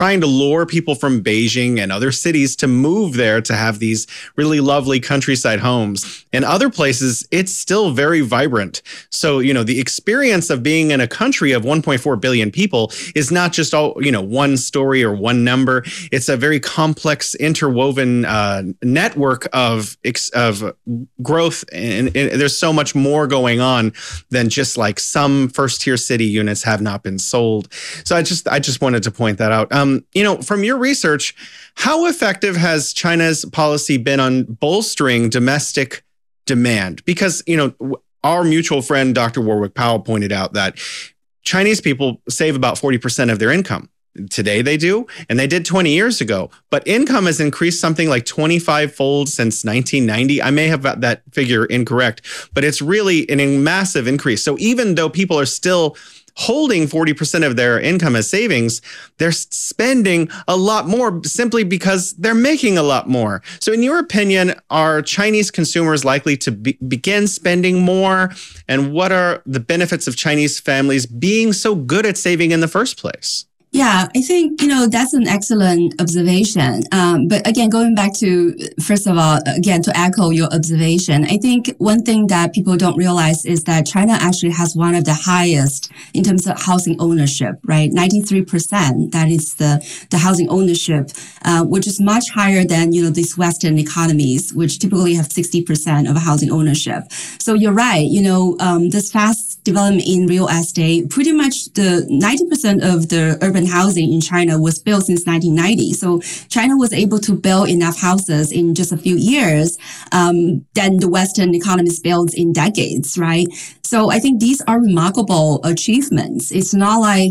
trying to lure people from Beijing and other cities to move there to have these really lovely countryside homes. In other places, it's still very vibrant. So, the experience of being in a country of 1.4 billion people is not just all, one story or one number. It's a very complex, interwoven network of growth. And there's so much more going on than just like some first tier city units have not been sold. So I just wanted to point that out. From your research, how effective has China's policy been on bolstering domestic demand? Because, our mutual friend, Dr. Warwick Powell, pointed out that Chinese people save about 40% of their income. Today they do, and they did 20 years ago. But income has increased something like 25-fold since 1990. I may have got that figure incorrect, but it's really a massive increase. So even though people are still holding 40% of their income as savings, they're spending a lot more simply because they're making a lot more. So in your opinion, are Chinese consumers likely to begin spending more? And what are the benefits of Chinese families being so good at saving in the first place? Yeah, I think, that's an excellent observation. But again, going back to, first of all, again, to echo your observation, I think one thing that people don't realize is that China actually has one of the highest in terms of housing ownership, right? 93%, that is the housing ownership, which is much higher than, these Western economies, which typically have 60% of housing ownership. So you're right, this fast development in real estate, pretty much the 90% of the urban housing in China was built since 1990. So China was able to build enough houses in just a few years than the Western economies built in decades, right? So I think these are remarkable achievements. It's not like